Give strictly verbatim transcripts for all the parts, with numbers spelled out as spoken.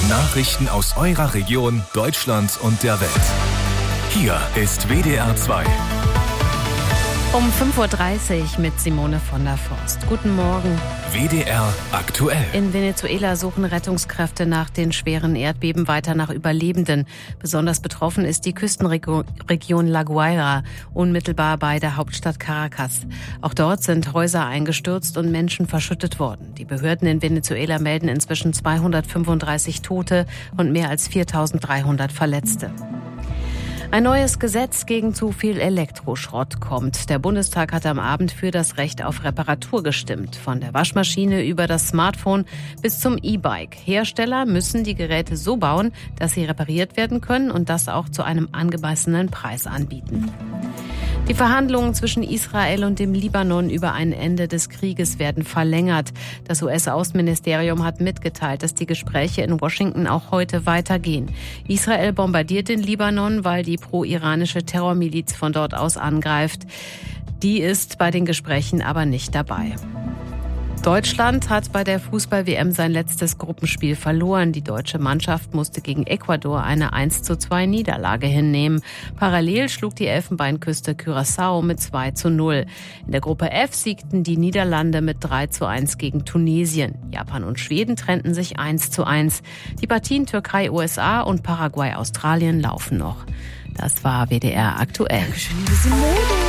Nachrichten aus eurer Region, Deutschland und der Welt. Hier ist W D R zwei. Um fünf Uhr dreißig mit Simone von der Forst. Guten Morgen. W D R aktuell. In Venezuela suchen Rettungskräfte nach den schweren Erdbeben weiter nach Überlebenden. Besonders betroffen ist die Küstenregion La Guaira, unmittelbar bei der Hauptstadt Caracas. Auch dort sind Häuser eingestürzt und Menschen verschüttet worden. Die Behörden in Venezuela melden inzwischen zweihundertfünfunddreißig Tote und mehr als viertausenddreihundert Verletzte. Ein neues Gesetz gegen zu viel Elektroschrott kommt. Der Bundestag hat am Abend für das Recht auf Reparatur gestimmt. Von der Waschmaschine über das Smartphone bis zum E-Bike. Hersteller müssen die Geräte so bauen, dass sie repariert werden können und das auch zu einem angemessenen Preis anbieten. Die Verhandlungen zwischen Israel und dem Libanon über ein Ende des Krieges werden verlängert. Das U S-Außenministerium hat mitgeteilt, dass die Gespräche in Washington auch heute weitergehen. Israel bombardiert den Libanon, weil die pro-iranische Terrormiliz von dort aus angreift. Die ist bei den Gesprächen aber nicht dabei. Deutschland hat bei der Fußball-W M sein letztes Gruppenspiel verloren. Die deutsche Mannschaft musste gegen Ecuador eine eins zu zwei Niederlage hinnehmen. Parallel schlug die Elfenbeinküste Curaçao mit zwei zu null. In der Gruppe F siegten die Niederlande mit drei zu eins gegen Tunesien. Japan und Schweden trennten sich eins zu eins. Die Partien Türkei U S A und Paraguay Australien laufen noch. Das war W D R aktuell. Dankeschön, liebe Simone.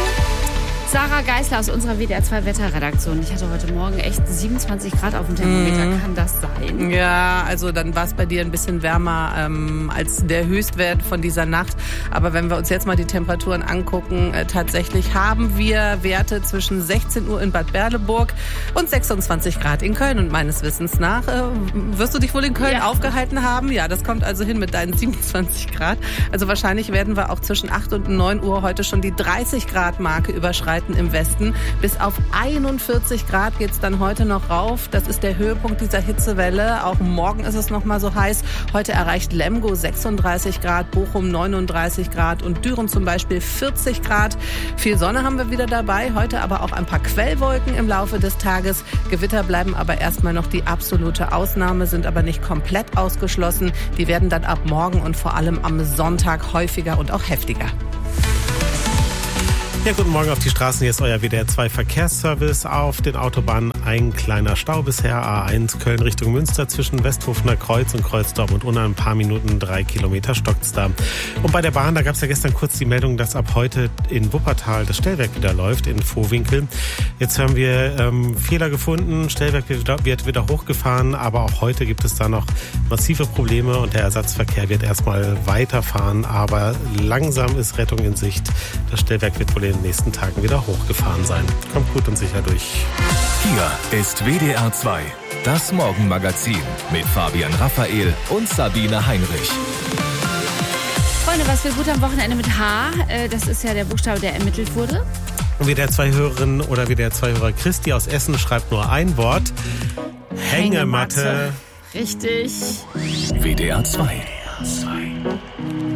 Sarah Geisler aus unserer W D R zwei Wetterredaktion. Ich hatte heute Morgen echt siebenundzwanzig Grad auf dem Thermometer. Mm. Kann das sein? Ja, also dann war es bei dir ein bisschen wärmer ähm, als der Höchstwert von dieser Nacht. Aber wenn wir uns jetzt mal die Temperaturen angucken, äh, tatsächlich haben wir Werte zwischen sechzehn Uhr in Bad Berleburg und sechsundzwanzig Grad in Köln. Und meines Wissens nach äh, wirst du dich wohl in Köln ja. aufgehalten haben. Ja, das kommt also hin mit deinen siebenundzwanzig Grad. Also wahrscheinlich werden wir auch zwischen acht und neun Uhr heute schon die dreißig Grad Marke überschreiten im Westen. Bis auf einundvierzig Grad geht es dann heute noch rauf. Das ist der Höhepunkt dieser Hitzewelle. Auch morgen ist es noch mal so heiß. Heute erreicht Lemgo sechsunddreißig Grad, Bochum neununddreißig Grad und Düren zum Beispiel vierzig Grad. Viel Sonne haben wir wieder dabei. Heute aber auch ein paar Quellwolken im Laufe des Tages. Gewitter bleiben aber erstmal noch die absolute Ausnahme, sind aber nicht komplett ausgeschlossen. Die werden dann ab morgen und vor allem am Sonntag häufiger und auch heftiger. Ja, guten Morgen auf die Straßen. Hier ist euer W D R zwei Verkehrsservice. Auf den Autobahnen ein kleiner Stau bisher. A eins Köln Richtung Münster zwischen Westhofener Kreuz und Kreuzdorf und unter ein paar Minuten drei Kilometer stockt's da. Und bei der Bahn, da gab es ja gestern kurz die Meldung, dass ab heute in Wuppertal das Stellwerk wieder läuft, in Vohwinkel. Jetzt haben wir ähm, Fehler gefunden. Stellwerk wird, wird wieder hochgefahren, aber auch heute gibt es da noch massive Probleme und der Ersatzverkehr wird erstmal weiterfahren. Aber langsam ist Rettung in Sicht. Das Stellwerk wird wohl in den nächsten Tagen wieder hochgefahren sein. Kommt gut und sicher durch. Hier ist W D R zwei, das Morgenmagazin mit Fabian Raphael und Sabine Heinrich. Freunde, was wir gut am Wochenende mit H, äh, das ist ja der Buchstabe, der ermittelt wurde. Und W D R zwei Hörerin oder W D R zwei Hörer Christi aus Essen schreibt nur ein Wort. Hängematte. Richtig. W D R zwei.